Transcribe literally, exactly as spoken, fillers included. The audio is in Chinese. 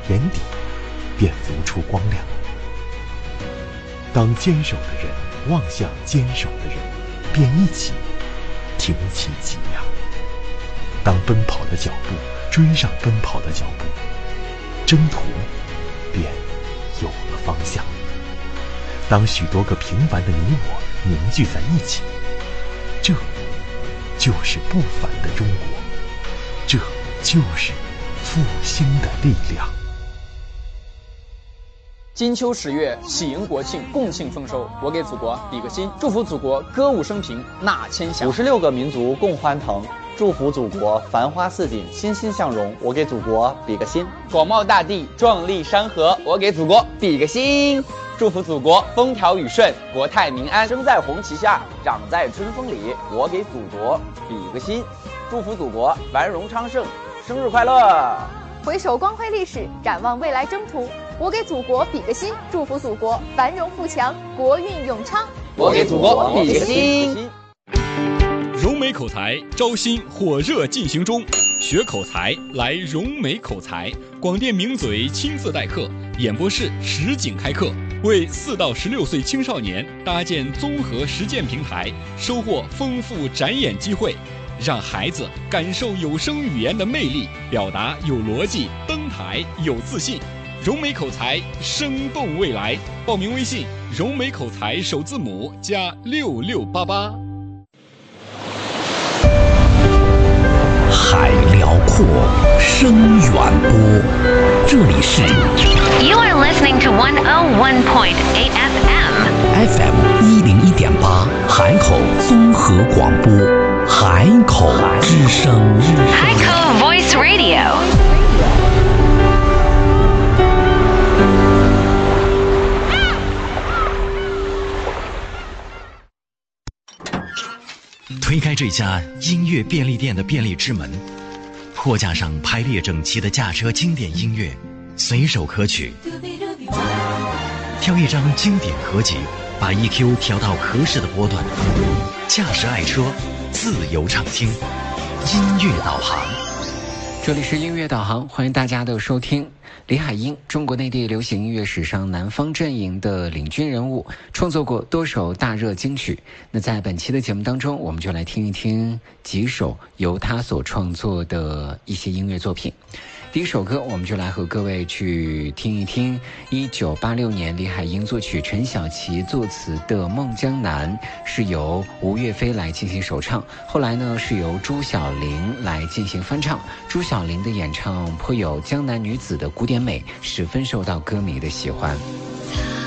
眼底便如出光亮。当坚守的人望向坚守的人，便一起挺起脊梁。当奔跑的脚步追上奔跑的脚步，征途便有了方向。当许多个平凡的你我凝聚在一起，这就是不凡的中国，这就是复兴的力量。 金秋十月，喜迎国庆，共庆丰收。我给祖国比个心，祝福祖国歌舞升平，纳千祥。 五十六个民族共欢腾，祝福祖国繁花似锦，欣欣向荣。我给祖国比个心。 广袤大地，壮丽山河，我给祖国比个心。祝福祖国风调雨顺，国泰民安。 生在红旗下，长在春风里，我给祖国比个心。祝福祖国繁荣昌盛，生日快乐！ 回首光辉历史，展望未来征途，我给祖国比个心，祝福祖国繁荣富强，国运永昌。 我给祖国比个心。 融美口才招新火热进行中，学口才来融美口才，广电名嘴亲自代课，演播室实景开课，为四到十六岁青少年搭建综合实践平台，收获丰富展演机会，让孩子感受有声语言的魅力，表达有逻辑，登台有自信。融美口才，生动未来。报名微信：融美口才首字母加六六八八。 海辽阔，声远播，这里是 You are listening to one oh one point eight F M F M 一零一点八海口综合广播，海口之声， 海口 Voice Radio。 推开这家音乐便利店的便利之门，货架上排列整齐的驾车经典音乐，随手可取。挑一张经典合集，把 E Q 调到合适的波段，驾驶爱车，自由畅听，音乐导航。 这里是音乐导航，欢迎大家的收听。李海英，中国内地流行音乐史上南方阵营的领军人物，创作过多首大热金曲。那在本期的节目当中，我们就来听一听几首由他所创作的一些音乐作品。第一首歌，我们就来和各位去听一听一九八六年李海英作曲、陈小琪作词的《梦江南》，是由吴岳飞来进行首唱，后来呢是由朱晓玲来进行翻唱。朱晓玲的演唱颇有江南女子的古典美，十分受到歌迷的喜欢。